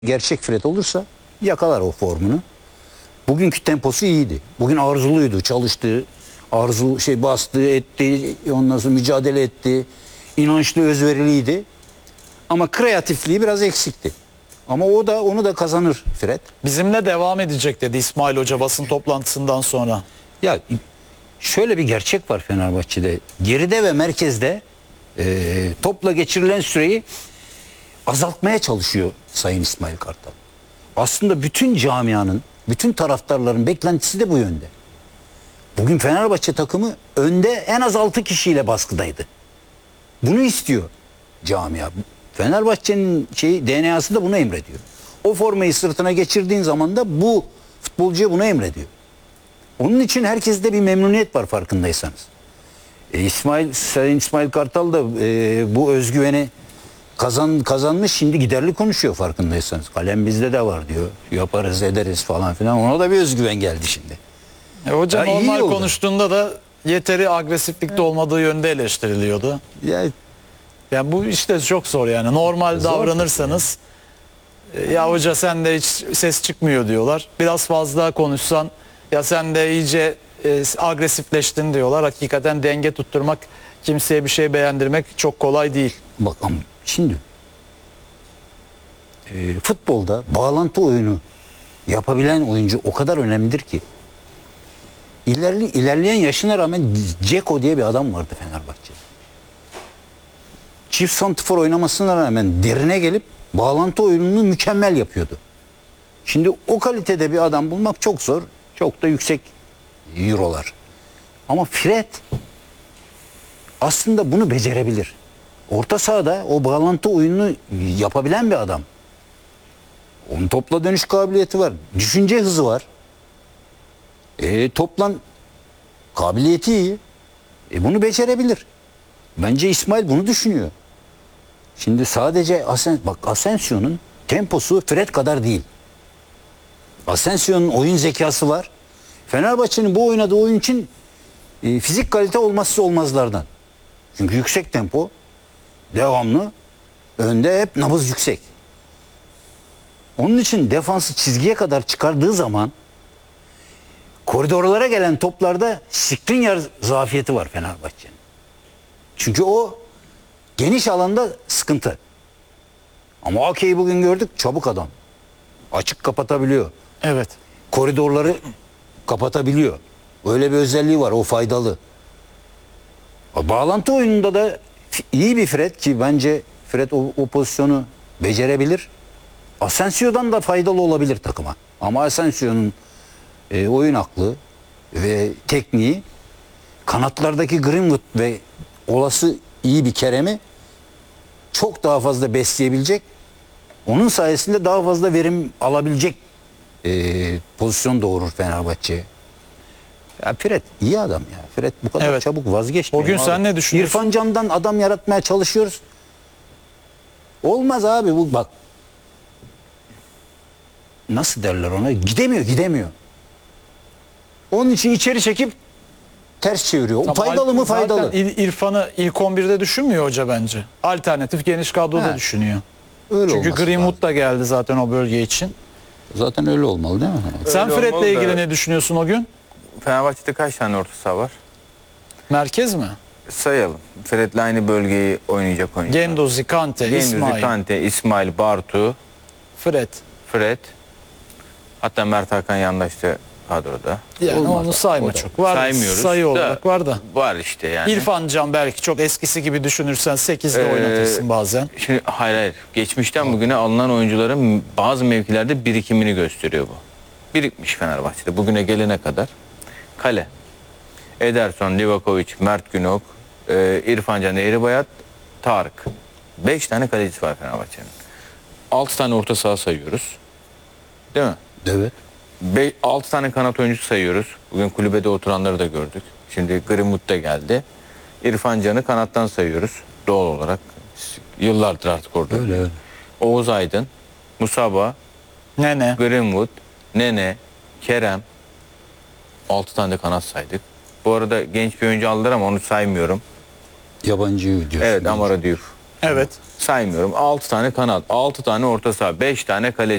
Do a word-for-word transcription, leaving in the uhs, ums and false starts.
Gerçek Fred olursa yakalar o formunu. Bugünkü temposu iyiydi. Bugün arzuluydu, çalıştı, arzu şey bastı, etti, ondan sonra mücadele etti. İnançlı, özveriliydi. Ama kreatifliği biraz eksikti. Ama o da onu da kazanır Fred. Bizimle devam edecek dedi İsmail Hoca basın toplantısından sonra. Ya şöyle bir gerçek var Fenerbahçe'de. Geride ve merkezde e, topla geçirilen süreyi azaltmaya çalışıyor Sayın İsmail Kartal. Aslında bütün camianın, bütün taraftarların beklentisi de bu yönde. Bugün Fenerbahçe takımı önde en az altı kişiyle baskıdaydı. Bunu istiyor camia. Fenerbahçe'nin şeyi D N A'sı da bunu emrediyor. O formayı sırtına geçirdiğin zaman da bu futbolcuya bunu emrediyor. Onun için herkeste bir memnuniyet var farkındaysanız. E, İsmail Sayın İsmail Kartal da e, bu özgüveni kazan kazanmış, şimdi giderli konuşuyor farkındaysanız. Kalem bizde de var diyor. Yaparız, ederiz falan filan. Ona da bir özgüven geldi şimdi. E, hoca Ya normal iyi oldu. konuştuğunda da yeteri agresiflikte olmadığı yönde eleştiriliyordu. Ya Yani bu işte çok zor yani. Normal Zor davranırsanız e, ya hoca sen de hiç ses çıkmıyor diyorlar. Biraz fazla konuşsan ya sen de iyice e, agresifleştin diyorlar. Hakikaten denge tutturmak, kimseye bir şey beğendirmek çok kolay değil. bakalım şimdi e, futbolda bağlantı oyunu yapabilen oyuncu o kadar önemlidir ki. İlerli, ilerleyen yaşına rağmen Dzeko diye bir adam vardı Fenerbahçe'de. Çift santifor oynamasına rağmen derine gelip bağlantı oyununu mükemmel yapıyordu. Şimdi o kalitede bir adam bulmak çok zor. Çok da yüksek eurolar. Ama Fred aslında bunu becerebilir. Orta sahada o bağlantı oyununu yapabilen bir adam. Onun topla dönüş kabiliyeti var. Düşünce hızı var. E, toplan kabiliyeti iyi. E, bunu becerebilir. Bence İsmail bunu düşünüyor. Şimdi sadece Asen, bak Asensio'nun temposu Fred kadar değil. Asensio'nun oyun zekası var. Fenerbahçe'nin bu oynadığı oyun için e, fizik kalite olmazsa olmazlardan. Çünkü yüksek tempo, devamlı, önde hep nabız yüksek. Onun için defansı çizgiye kadar çıkardığı zaman koridorlara gelen toplarda Skriniar zafiyeti var Fenerbahçe'nin. Çünkü o geniş alanda sıkıntı. Ama Ake'yi bugün gördük, çabuk adam. Açık kapatabiliyor. Evet. Koridorları kapatabiliyor. Öyle bir özelliği var, o faydalı. Bağlantı oyununda da iyi bir Fred ki bence Fred o, o pozisyonu becerebilir. Asensio'dan da faydalı olabilir takıma. Ama Asensio'nun e, oyun aklı ve tekniği kanatlardaki Greenwood ve olası iyi bir Kerem'i çok daha fazla besleyebilecek. Onun sayesinde daha fazla verim alabilecek e, pozisyon doğurur Fenerbahçe'ye. Ya Fred iyi adam ya. Fred bu kadar Evet. çabuk vazgeçmiyor. O gün sen ne düşünüyorsun? İrfan Can'dan adam yaratmaya çalışıyoruz. Olmaz abi bu bak. Nasıl derler ona? Gidemiyor, gidemiyor. Onun için içeri çekip ters çeviriyor. O faydalı mı? Zaten Faydalı. İr- İrfan'ı ilk on birde düşünmüyor hoca bence. Alternatif geniş kadroda He. düşünüyor. Öyle Çünkü olması Greenwood lazım. da geldi zaten o bölge için. Zaten öyle olmalı değil mi? Sen olmalı Fred'le da- ilgili ne düşünüyorsun o gün? Fenerbahçe'de kaç tane orta saha var? Merkez mi? Sayalım. Fred'le aynı bölgeyi oynayacak oyuncu. Gendozi, Kante, Genduzi, İsmail, Kante, İsmail, Bartu, Fred. Fred. Hatta Mert Hakan yandaştı kadroda. Yani Olmaz. onu sayma O da- çok. Var Saymıyoruz. sayı da olarak var da. Var işte yani. İrfan Can belki çok eskisi gibi düşünürsen sekizde Ee, oynatırsın bazen. Şimdi hayır hayır. Geçmişten bugüne alınan oyuncuların bazı mevkilerde birikimini gösteriyor bu. Birikmiş Fenerbahçe'de bugüne gelene kadar. Kale. Ederson, Livakovic, Mert Günok, e, İrfan Can Eğribayat, Tarık. Beş tane kalecisi var Fenerbahçe'nin. Altı tane orta saha sayıyoruz. Değil mi? Evet. Be- altı tane kanat oyuncusu sayıyoruz. Bugün kulübede oturanları da gördük. Şimdi Greenwood da geldi. İrfan Can'ı kanattan sayıyoruz. Doğal olarak. Yıllardır artık orada. Öyle öyle. Oğuz Aydın, Musaba, Nene. Greenwood, Nene, Kerem. Altı tane de kanat saydık. Bu arada genç bir oyuncu aldılar ama onu saymıyorum. Yabancı diyorsun. Evet, Amara Diouf. Evet. saymıyorum. altı tane kanat, altı tane orta saha, beş tane kaleci.